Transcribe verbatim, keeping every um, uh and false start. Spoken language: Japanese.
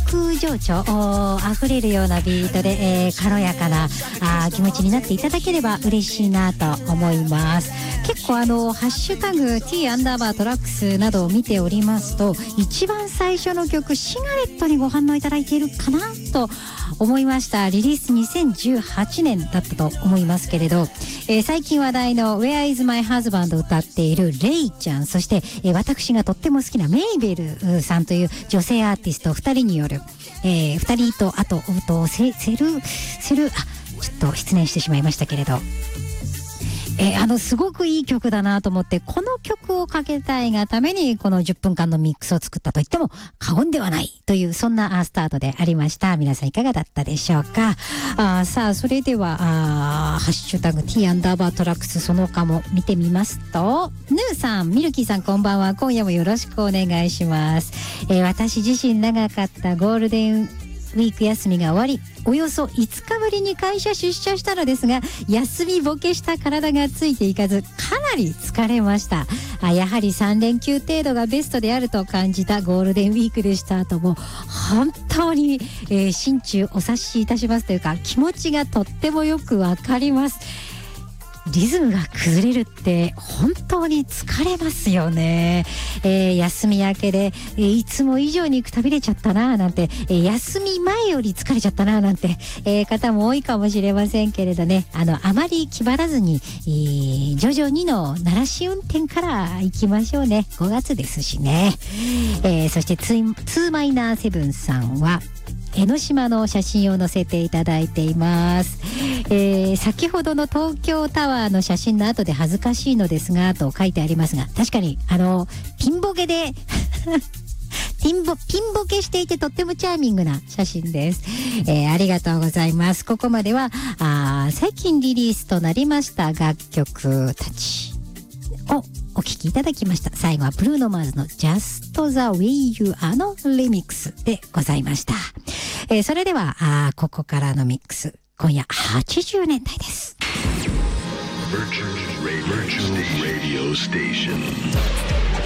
空情緒あふれるようなビートで、えー、軽やかなあ気持ちになっていただければ嬉しいなと思います。結構あのハッシュタグ T アンダーバートラックスなどを見ておりますと、一番最初の曲シガレットにご反応いただいているかなと思いました。リリースにせんじゅうはちねんだったと思いますけれど、えー、最近話題の Where is my husband を歌っているレイちゃん、そして、えー、私がとっても好きなメイベルさんという女性アーティストふたりによる、えー、ふたりとあととセセルセルあちょっと失念してしまいましたけれど、えー、あのすごくいい曲だなと思って、この曲をかけたいがためにこのじゅっぷんかんのミックスを作ったと言っても過言ではないという、そんなスタートでありました。皆さんいかがだったでしょうか。あさあそれではあハッシュタグ T アンダーバートラックスその他も見てみますと、ヌーさん、ミルキーさんこんばんは。今夜もよろしくお願いします。えー、私自身長かったゴールデンウィーク休みが終わり、およそいつかぶりに会社出社したのですが、休みぼけした体がついていかずかなり疲れました。あやはりさんれんきゅう程度がベストであると感じたゴールデンウィークでしたと、も本当に、えー、心中お察しいたしますというか、気持ちがとってもよくわかります。リズムが崩れるって本当に疲れますよね。えー、休み明けで、えー、いつも以上にくたびれちゃったななんて、えー、休み前より疲れちゃったななんて、えー、方も多いかもしれませんけれどね、あのあまり気張らずに、えー、徐々にの慣らし運転から行きましょうね。ごがつですしね。えー、そしてツー、ツーマイナーセブンさんは江ノ島の写真を載せていただいています。えー、先ほどの東京タワーの写真の後で恥ずかしいのですがと書いてありますが、確かにあのピンボケでピンボ、ピンボケしていてとってもチャーミングな写真です。えー、ありがとうございます。ここまではあ最近リリースとなりました楽曲たちをお聴きいただきました。最後はブルーノマーズの Just the Way You Are のリミックスでございました。えー、それではあここからのミックス、今夜はちじゅうねんだいです。 Virtual Radio Station